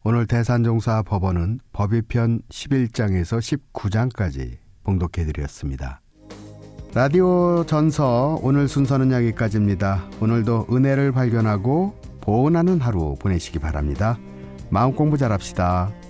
오늘 대산종사법원은 법위편 11장에서 19장까지 봉독해드렸습니다. 라디오 전서 오늘 순서는 여기까지입니다. 오늘도 은혜를 발견하고 보온하는 하루 보내시기 바랍니다. 마음공부 잘합시다.